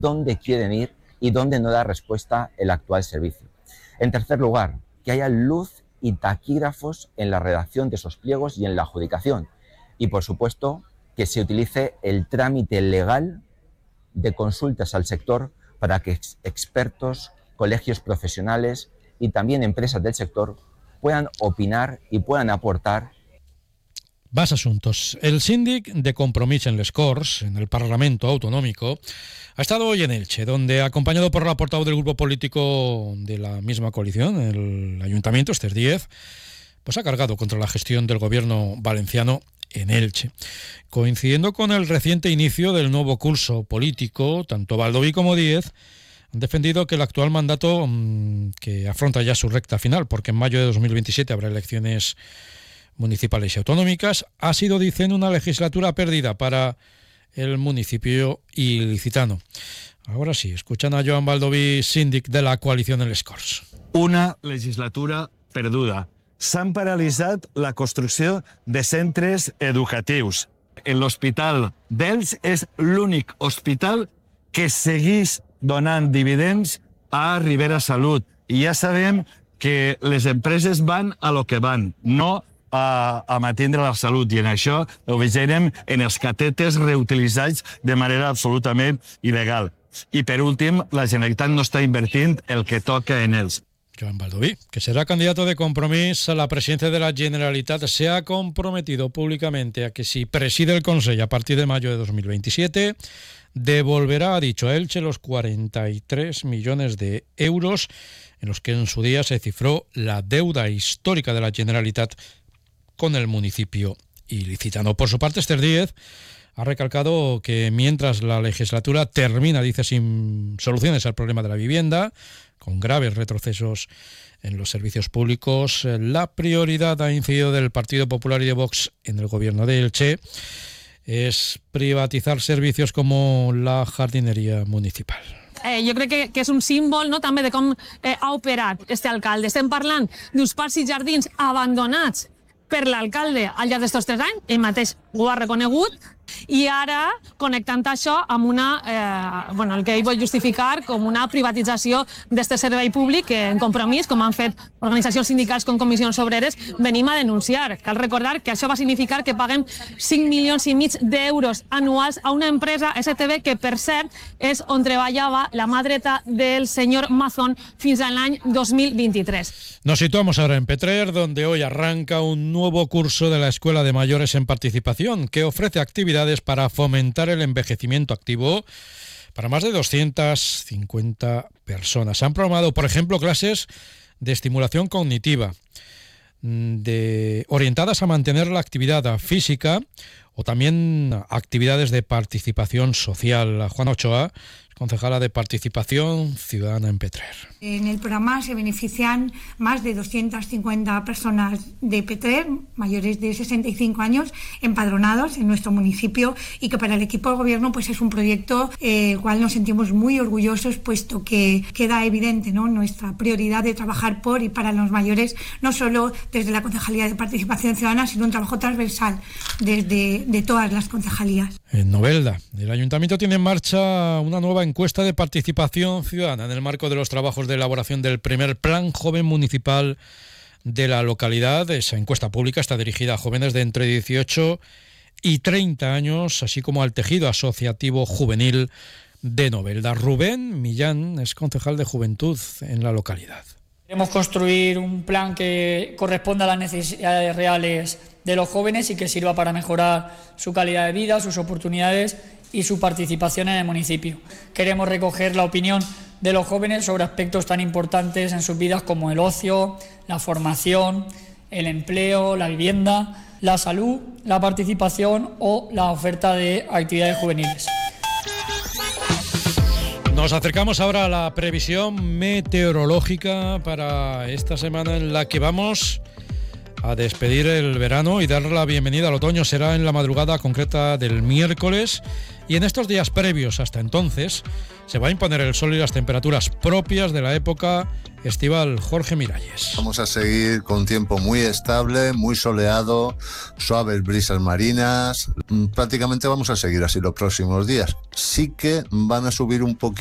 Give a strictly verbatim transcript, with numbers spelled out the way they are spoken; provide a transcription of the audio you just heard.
dónde quieren ir y dónde no da respuesta el actual servicio. En tercer lugar, que haya luz y taquígrafos en la redacción de esos pliegos y en la adjudicación. Y, por supuesto, que se utilice el trámite legal de consultas al sector para que ex- expertos, colegios profesionales y también empresas del sector puedan opinar y puedan aportar. Más asuntos. El síndic de Compromís en les Corts, en el Parlamento Autonómico, ha estado hoy en Elche, donde, acompañado por la portavoz del grupo político de la misma coalición, el Ayuntamiento, Esther Díez, pues ha cargado contra la gestión del gobierno valenciano en Elche. Coincidiendo con el reciente inicio del nuevo curso político, tanto Baldoví como Díez han defendido que el actual mandato, mmm, que afronta ya su recta final, porque en mayo de dos mil veintisiete habrá elecciones municipales y autonómicas, ha sido, dicen, una legislatura perdida para el municipio ilicitano. Ahora sí, escuchan a Joan Baldoví, síndic de la coalición en les Corts. Una legislatura perduda. S'han paralitzat la construcció de centres educatius. L'Hospital d'Elx és l'únic hospital que segueix donant dividends a Ribera Salut. I ja sabem que les empreses van a lo que van, no a, a mantindre la salut. I en això ho veiem en els catetes reutilitzats de manera absolutament il·legal. I per últim, la Generalitat no està invertint el que toca en ells. Joan Baldoví, que será candidato de Compromís a la presidencia de la Generalitat, se ha comprometido públicamente a que si preside el Consejo a partir de mayo de dos mil veintisiete, devolverá, ha dicho a Elche, los cuarenta y tres millones de euros en los que en su día se cifró la deuda histórica de la Generalitat con el municipio ilicitano. Por su parte, Esther Díez ha recalcado que mientras la legislatura termina, dice, sin soluciones al problema de la vivienda, con graves retrocesos en los servicios públicos, la prioridad, ha incidido, del Partido Popular y de Vox en el gobierno de Elche es privatizar servicios como la jardinería municipal. Eh, jo crec que, que és un símbol, no, també de com eh, ha operat este alcalde. Estem parlant d'uns parcs i jardins abandonats per l'alcalde al llarg d'estos tres anys, ell mateix ho ha reconegut, i ara connectant això amb una, eh, bueno, el que ell vol justificar com una privatització d'este servei públic que en Compromís, com han fet organitzacions sindicals com Comissions Obreres, venim a denunciar. Cal recordar que això va significar que paguem cinc milions i mig d'euros anuals a una empresa, S T B, que per cert és on treballava la mà dreta del senyor Mazón fins a l'any dos mil vint-i-tres. Nos situamos ahora en Petrer, donde hoy arranca un nuevo curso de la Escuela de Mayores en Participación, que ofrece actividades para fomentar el envejecimiento activo para más de doscientas cincuenta personas. Se han programado, por ejemplo, clases de estimulación cognitiva, de, orientadas a mantener la actividad física, o también actividades de participación social. Juana Ochoa, concejala de Participación Ciudadana en Petrer. En el programa se benefician más de doscientas cincuenta personas de Petrer, mayores de sesenta y cinco años, empadronados en nuestro municipio, y que para el equipo de gobierno pues es un proyecto eh, el cual nos sentimos muy orgullosos, puesto que queda evidente, ¿no?, nuestra prioridad de trabajar por y para los mayores, no solo desde la Concejalía de Participación Ciudadana, sino un trabajo transversal desde de todas las concejalías. En Novelda, el Ayuntamiento tiene en marcha una nueva encuesta de participación ciudadana en el marco de los trabajos de elaboración del primer Plan Joven Municipal de la localidad. Esa encuesta pública está dirigida a jóvenes de entre dieciocho y treinta años, así como al tejido asociativo juvenil de Novelda. Rubén Millán es concejal de Juventud en la localidad. Queremos construir un plan que corresponda a las necesidades reales de los jóvenes y que sirva para mejorar su calidad de vida, sus oportunidades y su participación en el municipio. Queremos recoger la opinión de los jóvenes sobre aspectos tan importantes en sus vidas como el ocio, la formación, el empleo, la vivienda, la salud, la participación o la oferta de actividades juveniles. Nos acercamos ahora a la previsión meteorológica para esta semana, en la que vamos a despedir el verano y dar la bienvenida al otoño. Será en la madrugada concreta del miércoles, Y en estos días previos hasta entonces se va a imponer el sol y las temperaturas propias de la época estival. Jorge Miralles. Vamos a seguir con tiempo muy estable, muy soleado, suaves brisas marinas. Prácticamente vamos a seguir así los próximos días. Sí que van a subir un poquito